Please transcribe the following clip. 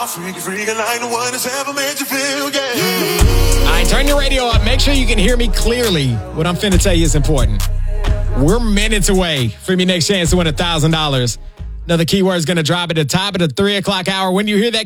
Freaking like the one that's ever made you feel, yeah. All right, turn your radio up. Make sure you can hear me clearly. What I'm finna tell you is important. We're minutes away from your next chance to win $1,000. Another keyword is going to drop at the top of the 3 o'clock hour. When you hear that